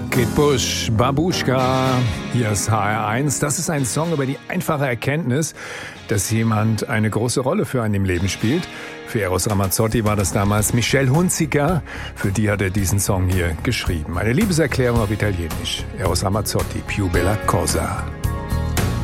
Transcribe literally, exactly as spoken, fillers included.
Kate Bush, Babuschka, hier ist H R eins. Das ist ein Song über die einfache Erkenntnis, dass jemand eine große Rolle für einen im Leben spielt. Für Eros Ramazzotti war das damals Michelle Hunziker. Für die hat er diesen Song hier geschrieben. Eine Liebeserklärung auf Italienisch. Eros Ramazzotti, Più bella cosa.